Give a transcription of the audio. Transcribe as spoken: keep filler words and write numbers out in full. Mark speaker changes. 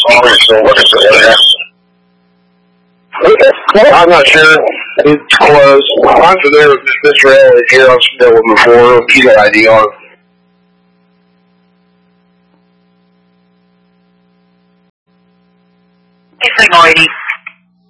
Speaker 1: I'm not sure. It's close. I'm familiar with Mister Elliott here. I've dealt with him before. He's got I D on.
Speaker 2: Hey, Signal eighty.